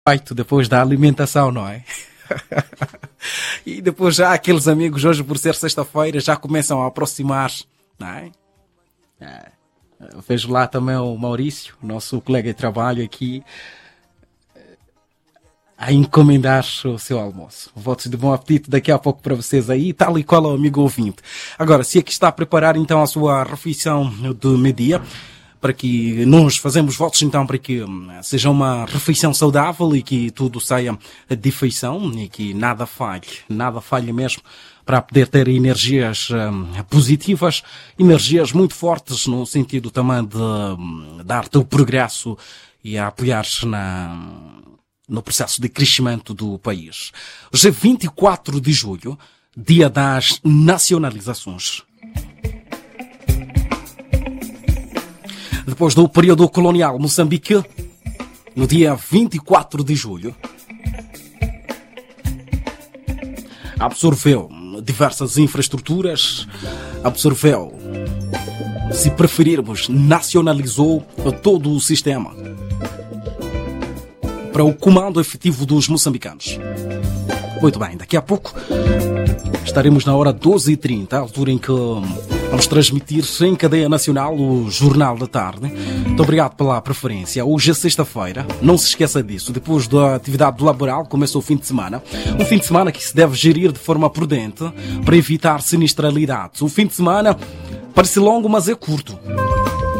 feito depois da alimentação, não é? E depois já aqueles amigos hoje, por ser sexta-feira, já começam a aproximar-se, não é? Eu vejo lá também o Maurício, nosso colega de trabalho aqui, a encomendar o seu almoço. Votos de bom apetite daqui a pouco para vocês aí, tal e qual o amigo ouvinte. Agora, se aqui está a preparar então a sua refeição de meio-dia, para que nós fazemos votos então para que seja uma refeição saudável e que tudo saia de feição e que nada falhe mesmo, para poder ter energias positivas, energias muito fortes no sentido também de dar-te o progresso e a apoiar-se no processo de crescimento do país. Hoje é 24 de julho, dia das nacionalizações. Depois do período colonial, Moçambique, no dia 24 de julho, absorveu diversas infraestruturas, absorveu, se preferirmos, nacionalizou todo o sistema para o comando efetivo dos moçambicanos. Muito bem, daqui a pouco estaremos na hora 12h30, a altura em que vamos transmitir em cadeia nacional o Jornal da Tarde. Muito obrigado pela preferência. Hoje é sexta-feira, não se esqueça disso. Depois da atividade laboral começa o fim de semana. Um fim de semana que se deve gerir de forma prudente para evitar sinistralidades. O fim de semana parece longo, mas é curto.